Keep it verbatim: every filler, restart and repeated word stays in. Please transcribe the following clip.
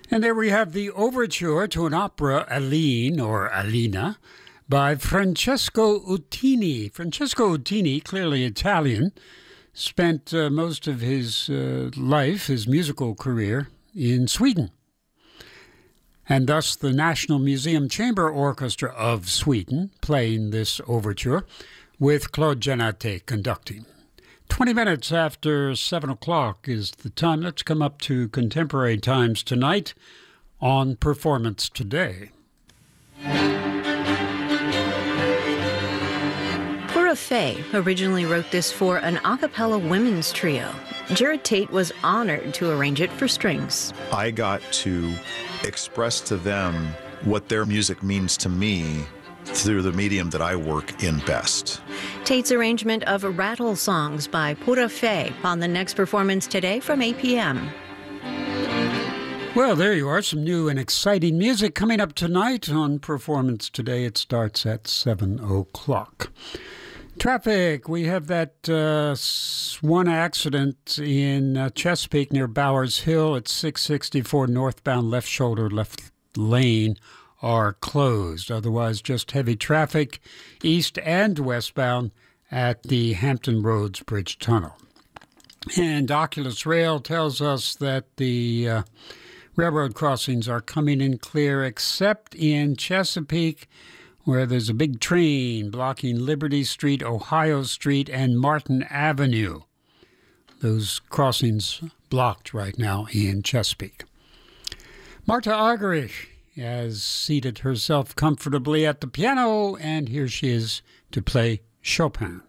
And there we have the overture to an opera, Aline, or Alina, by Francesco Uttini. Francesco Uttini, clearly Italian, spent uh, most of his uh, life, his musical career, in Sweden. And thus the National Museum Chamber Orchestra of Sweden playing this overture with Claude Janate conducting. twenty minutes after seven o'clock is the time. Let's come up to contemporary times tonight on Performance Today. Cora Fay originally wrote this for an a cappella women's trio. Jared Tate was honored to arrange it for strings. I got to express to them what their music means to me through the medium that I work in best. Tate's arrangement of Rattle Songs by Cora Fay on the next Performance Today from eight p.m. Well, there you are. Some new and exciting music coming up tonight on Performance Today. It starts at seven o'clock. Traffic. We have that uh, one accident in uh, Chesapeake near Bowers Hill at six sixty-four northbound, left shoulder, left lane are closed. Otherwise, just heavy traffic east and westbound at the Hampton Roads Bridge Tunnel. And Oculus Rail tells us that the uh, railroad crossings are coming in clear, except in Chesapeake, where there's a big train blocking Liberty Street, Ohio Street, and Martin Avenue. Those crossings blocked right now in Chesapeake. Marta Argerich has seated herself comfortably at the piano, and here she is to play Chopin.